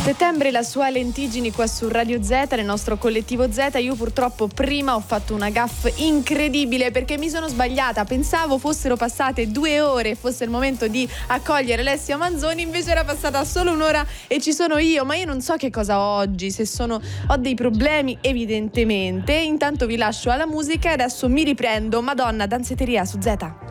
Settembre, la sua Lentiggini qua su Radio Z, nel nostro collettivo Z. Io purtroppo prima ho fatto una gaffe incredibile perché mi sono sbagliata, pensavo fossero passate 2 ore e fosse il momento di accogliere Alessia Manzoni, invece era passata solo 1 ora e ci sono io, ma io non so che cosa ho oggi, se ho dei problemi evidentemente. Intanto vi lascio alla musica e adesso mi riprendo. Madonna, danzetteria su Z.